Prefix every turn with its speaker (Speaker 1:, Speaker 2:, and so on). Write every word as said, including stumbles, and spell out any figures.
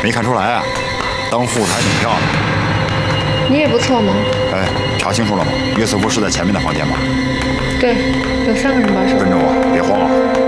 Speaker 1: 没看出来啊？当护士还挺漂亮。
Speaker 2: 你也不错嘛。
Speaker 1: 哎，查清楚了吗？约瑟夫是在前面的房间吧？
Speaker 2: 对，有三个人把守。
Speaker 1: 跟着我，别慌啊。